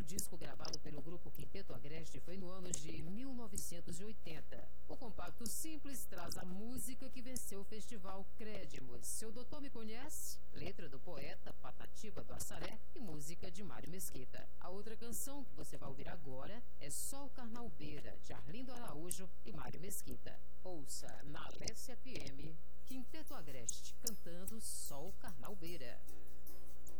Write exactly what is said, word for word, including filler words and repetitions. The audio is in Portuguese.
disco gravado pelo grupo Quinteto Agreste foi no ano de mil novecentos e oitenta. O compacto simples traz a música que venceu o festival Crédimos. Seu doutor me conhece? Letra do poeta Patativa do Assaré e música de Mário Mesquita. A outra canção que você vai ouvir agora é Sol Carnalbeira, de Arlindo Araújo e Mário Mesquita. Ouça na Alessia F M, Quinteto Agreste, cantando Sol Carnalbeira.